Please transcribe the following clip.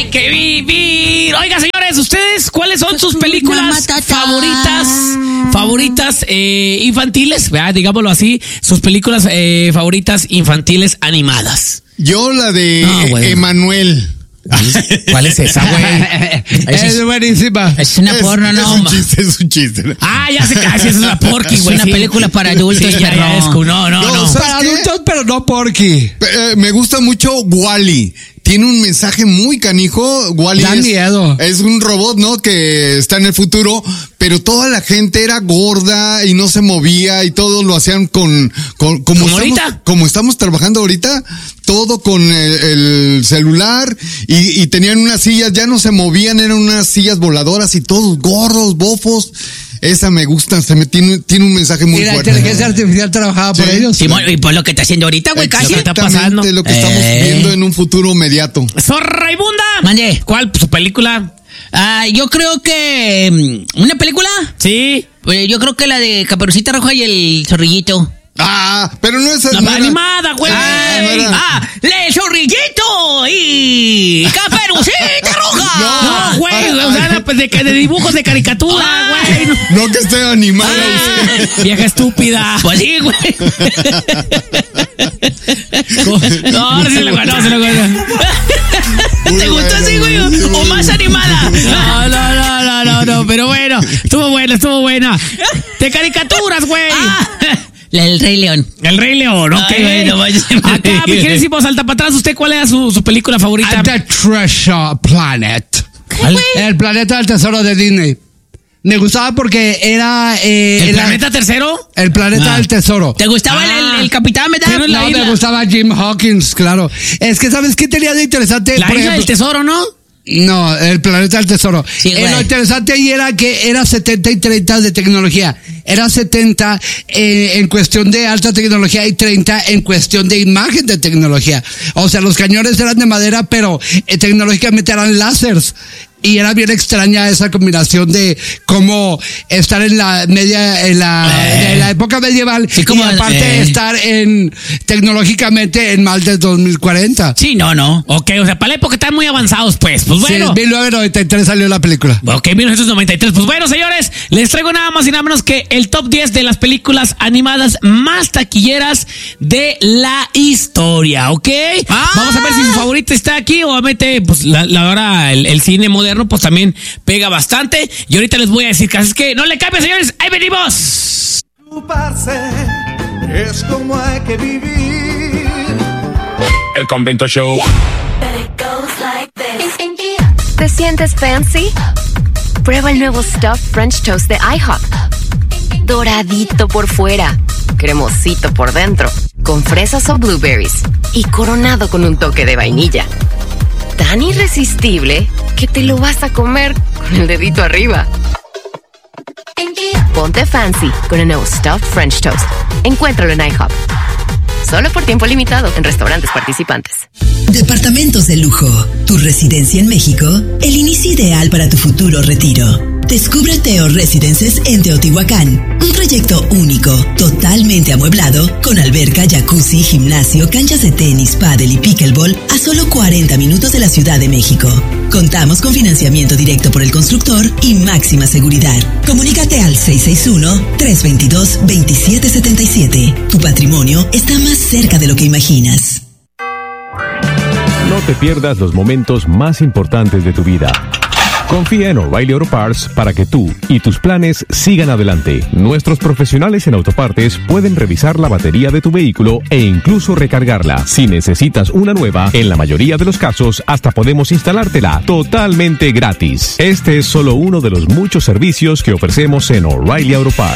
hay que vivir. Oiga, señores, ¿ustedes cuáles son sus películas favoritas infantiles? Digámoslo así, sus películas favoritas infantiles animadas. Yo la de Emanuel. ¿Cuál es esa, güey? Es buenísima. Es una porno, ¿no? Es un chiste. Ya sé casi, es una Porky, güey. Es una película para adultos, sí, perro. No. Para adultos, pero no Porky. Me gusta mucho Wall-E. Tiene un mensaje muy canijo. Wall-E da miedo. Es un robot, ¿no? Que está en el futuro, pero toda la gente era gorda y no se movía y todo lo hacían como estamos trabajando ahorita, todo con el celular y tenían unas sillas, ya no se movían, eran unas sillas voladoras y todos gordos, bofos. Esa me gusta, tiene un mensaje muy fuerte. La inteligencia artificial trabajaba por ellos. Y por lo que está haciendo ahorita, güey, casi. Lo que está pasando. Lo que estamos viendo en un futuro inmediato. ¡Zorraibunda! Mande. ¿Cuál su película? Yo creo que... ¿Una película? Sí. Pues yo creo que la de Caperucita Roja y el Zorrillito. Pero no es animada, güey. ¡El Zorrillito y Caperucita Roja! No, güey, o sea, pues de dibujos de caricatura, güey. No que esté animada. Vieja estúpida. Pues sí, güey. No, se lo conoce. ¿Te gustó así, güey? ¿O más animada? No, pero bueno, estuvo buena. De caricaturas, güey. El Rey León. El Rey León, ok. Acá, mi queridísimo salta para atrás, ¿usted cuál era su película favorita? The Treasure Planet. ¿Cuál? El planeta del tesoro de Disney. Me gustaba porque era... ¿El planeta tercero? El planeta del tesoro. ¿Te gustaba el Capitán Medal? No, me gustaba Jim Hawkins, claro. Es que, ¿sabes qué tenía de interesante? La isla del tesoro, ¿no? No, el planeta del tesoro. Sí, lo interesante ahí era que era 70 y 30 de tecnología. Era 70 en cuestión de alta tecnología y 30 en cuestión de imagen de tecnología. O sea, los cañones eran de madera, pero tecnológicamente eran láseres. Y era bien extraña esa combinación de cómo estar en la época medieval, sí, como, y aparte estar tecnológicamente en más de 2040. Sí, no. Ok, o sea, para la época están muy avanzados, pues bueno. Sí, en 1993 salió la película. Ok, 1993. Pues bueno, señores, les traigo nada más y nada menos que el top 10 de las películas animadas más taquilleras de la historia, ¿ok? Vamos a ver si su favorita está aquí. Obviamente, pues la verdad, el cine moderno pues también pega bastante. Y ahorita les voy a decir cosas que no le cambien, señores. ¡Ahí venimos! Ocuparse es como hay que vivir. El Convento Show. ¿Te sientes fancy? Prueba el nuevo Stuffed French Toast de IHOP. Doradito por fuera, cremosito por dentro, con fresas o blueberries y coronado con un toque de vainilla. Tan irresistible que te lo vas a comer con el dedito arriba. Ponte fancy con el nuevo Stuffed French Toast. Encuéntralo en IHOP. Solo por tiempo limitado en restaurantes participantes. Departamentos de lujo, tu residencia en México, el inicio ideal para tu futuro retiro. Descubre Teo Residences en Teotihuacán, un proyecto único, totalmente amueblado, con alberca, jacuzzi, gimnasio, canchas de tenis, pádel y pickleball a solo 40 minutos de la Ciudad de México. Contamos con financiamiento directo por el constructor y máxima seguridad. Comunícate al 661-322-2777. Tu patrimonio está más cerca de lo que imaginas. No te pierdas los momentos más importantes de tu vida. Confía en O'Reilly Auto Parts para que tú y tus planes sigan adelante. Nuestros profesionales en autopartes pueden revisar la batería de tu vehículo e incluso recargarla. Si necesitas una nueva, en la mayoría de los casos hasta podemos instalártela totalmente gratis. Este es solo uno de los muchos servicios que ofrecemos en O'Reilly Auto Parts.